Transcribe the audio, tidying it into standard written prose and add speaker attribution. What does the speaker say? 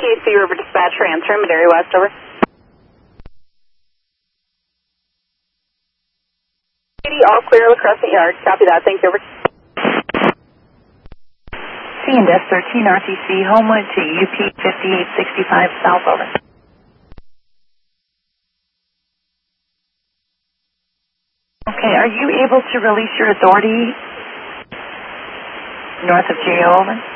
Speaker 1: KC River Dispatch, transfer, Madera West, over. PD, all clear, La Crescent Yard. Copy that, thank you, over.
Speaker 2: C&S 13 RTC, Homewood to UP 5865 South, over. Okay, are you able to release your authority north of JO, over?